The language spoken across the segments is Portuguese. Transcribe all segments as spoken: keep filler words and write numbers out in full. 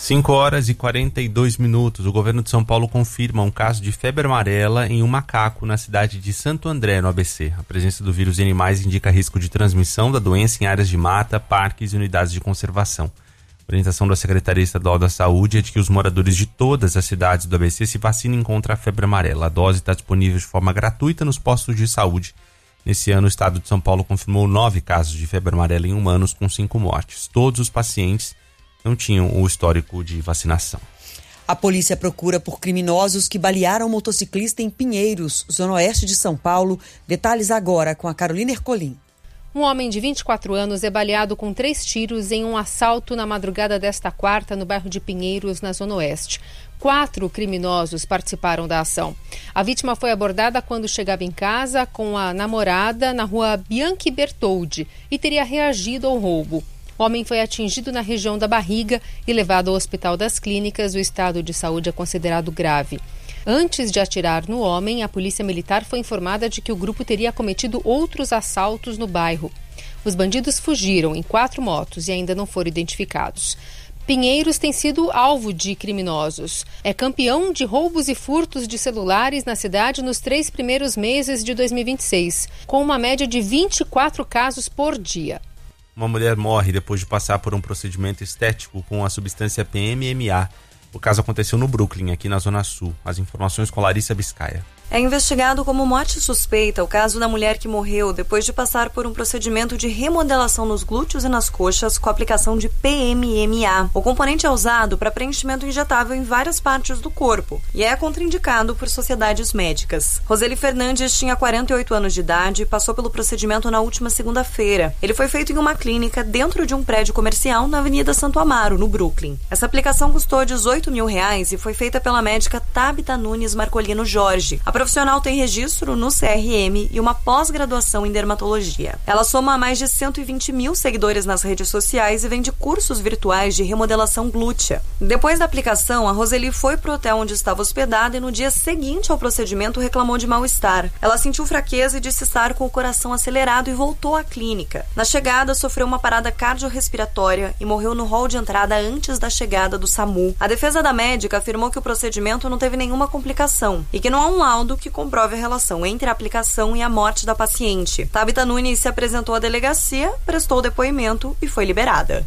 cinco horas e quarenta e dois minutos. O governo de São Paulo confirma um caso de febre amarela em um macaco na cidade de Santo André, no A B C. A presença do vírus em animais indica risco de transmissão da doença em áreas de mata, parques e unidades de conservação. A orientação da Secretaria Estadual da Saúde é de que os moradores de todas as cidades do A B C se vacinem contra a febre amarela. A dose está disponível de forma gratuita nos postos de saúde. Nesse ano, o estado de São Paulo confirmou nove casos de febre amarela em humanos, com cinco mortes. Todos os pacientes não tinham o histórico de vacinação. A polícia procura por criminosos que balearam um motociclista em Pinheiros, zona oeste de São Paulo. Detalhes agora com a Carolina Ercolim. Um homem de vinte e quatro anos é baleado com três tiros em um assalto na madrugada desta quarta no bairro de Pinheiros, na zona oeste. Quatro criminosos participaram da ação. A vítima foi abordada quando chegava em casa com a namorada na rua Bianchi Bertoldi e teria reagido ao roubo. O homem foi atingido na região da barriga e levado ao Hospital das Clínicas. O estado de saúde é considerado grave. Antes de atirar no homem, a polícia militar foi informada de que o grupo teria cometido outros assaltos no bairro. Os bandidos fugiram em quatro motos e ainda não foram identificados. Pinheiros tem sido alvo de criminosos. É campeão de roubos e furtos de celulares na cidade nos três primeiros meses de dois mil e vinte e seis, com uma média de vinte e quatro casos por dia. Uma mulher morre depois de passar por um procedimento estético com a substância P M M A. O caso aconteceu no Brooklyn, aqui na Zona Sul. As informações com Larissa Biscaia. É investigado como morte suspeita o caso da mulher que morreu depois de passar por um procedimento de remodelação nos glúteos e nas coxas com a aplicação de P M M A. O componente é usado para preenchimento injetável em várias partes do corpo e é contraindicado por sociedades médicas. Roseli Fernandes tinha quarenta e oito anos de idade e passou pelo procedimento na última segunda-feira. Ele foi feito em uma clínica dentro de um prédio comercial na Avenida Santo Amaro, no Brooklyn. Essa aplicação custou dezoito mil reais e foi feita pela médica Tabita Nunes Marcolino Jorge. A profissional tem registro no C R M e uma pós-graduação em dermatologia. Ela soma mais de cento e vinte mil seguidores nas redes sociais e vende cursos virtuais de remodelação glútea. Depois da aplicação, a Roseli foi pro hotel onde estava hospedada e no dia seguinte ao procedimento reclamou de mal-estar. Ela sentiu fraqueza e disse estar com o coração acelerado e voltou à clínica. Na chegada, sofreu uma parada cardiorrespiratória e morreu no hall de entrada antes da chegada do SAMU. A defesa da médica afirmou que o procedimento não teve nenhuma complicação e que não há um laudo que comprove a relação entre a aplicação e a morte da paciente. Tabita Nunes se apresentou à delegacia, prestou depoimento e foi liberada.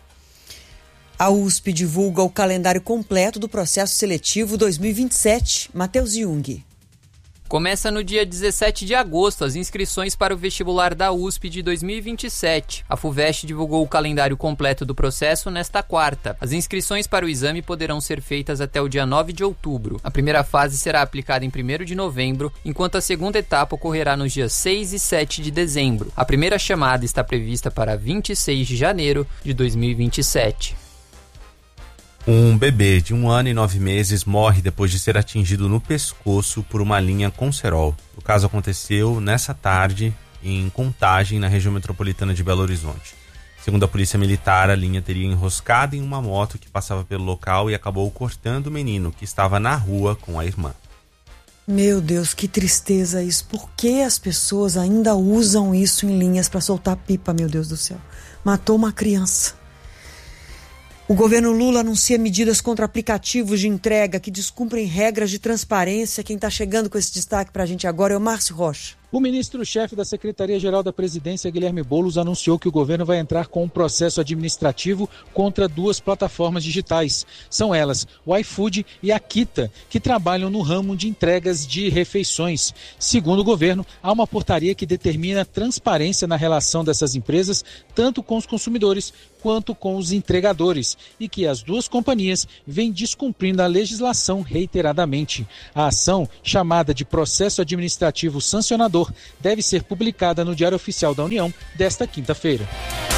A U S P divulga o calendário completo do processo seletivo dois mil e vinte e sete. Matheus Jung. Começa no dia dezessete de agosto as inscrições para o vestibular da U S P de dois mil e vinte e sete. A FUVEST divulgou o calendário completo do processo nesta quarta. As inscrições para o exame poderão ser feitas até o dia nove de outubro. A primeira fase será aplicada em primeiro de novembro, enquanto a segunda etapa ocorrerá nos dias seis e sete de dezembro. A primeira chamada está prevista para vinte e seis de janeiro de dois mil e vinte e sete. Um bebê de um ano e nove meses morre depois de ser atingido no pescoço por uma linha com cerol. O caso aconteceu nessa tarde em Contagem, na região metropolitana de Belo Horizonte. Segundo a polícia militar, a linha teria enroscado em uma moto que passava pelo local e acabou cortando o menino, que estava na rua com a irmã. Meu Deus, que tristeza isso. Por que as pessoas ainda usam isso em linhas para soltar pipa, meu Deus do céu? Matou uma criança. O governo Lula anuncia medidas contra aplicativos de entrega que descumprem regras de transparência. Quem está chegando com esse destaque para a gente agora é o Márcio Rocha. O ministro-chefe da Secretaria-Geral da Presidência, Guilherme Boulos, anunciou que o governo vai entrar com um processo administrativo contra duas plataformas digitais. São elas o iFood e a Kita, que trabalham no ramo de entregas de refeições. Segundo o governo, há uma portaria que determina transparência na relação dessas empresas, tanto com os consumidores quanto com os entregadores, e que as duas companhias vêm descumprindo a legislação reiteradamente. A ação, chamada de processo administrativo sancionador, deve ser publicada no Diário Oficial da União desta quinta-feira.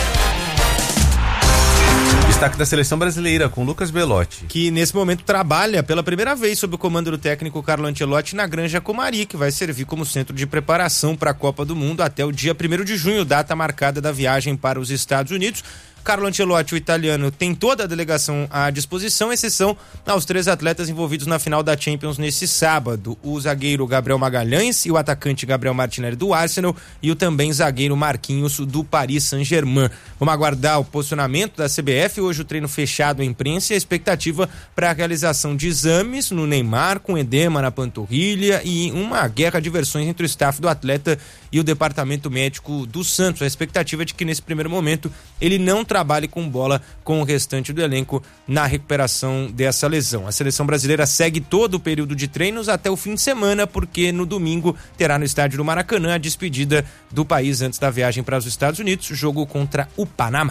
Destaque da seleção brasileira com Lucas Belotti, que nesse momento trabalha pela primeira vez sob o comando do técnico Carlo Ancelotti na Granja Comari, que vai servir como centro de preparação para a Copa do Mundo até o dia primeiro de junho, data marcada da viagem para os Estados Unidos. Carlo Ancelotti, o italiano, tem toda a delegação à disposição, exceção aos três atletas envolvidos na final da Champions nesse sábado. O zagueiro Gabriel Magalhães e o atacante Gabriel Martinelli do Arsenal e o também zagueiro Marquinhos do Paris Saint-Germain. Vamos aguardar o posicionamento da C B F. Hoje o treino fechado à imprensa e a expectativa para a realização de exames no Neymar, com edema na panturrilha e uma guerra de versões entre o staff do atleta e o departamento médico do Santos. A expectativa é de que nesse primeiro momento ele não trabalhe com bola com o restante do elenco na recuperação dessa lesão. A seleção brasileira segue todo o período de treinos até o fim de semana, porque no domingo terá no estádio do Maracanã a despedida do país antes da viagem para os Estados Unidos, jogo contra o Panamá.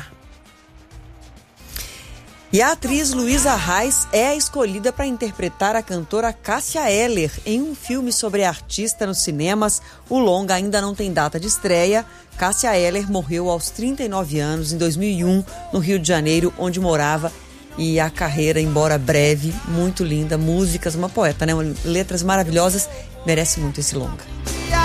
E a atriz Luísa Reis é a escolhida para interpretar a cantora Cássia Eller em um filme sobre a artista nos cinemas. O longa ainda não tem data de estreia. Cássia Eller morreu aos trinta e nove anos, em dois mil e um, no Rio de Janeiro, onde morava. E a carreira, embora breve, muito linda, músicas, uma poeta, né? Letras maravilhosas, merece muito esse longa.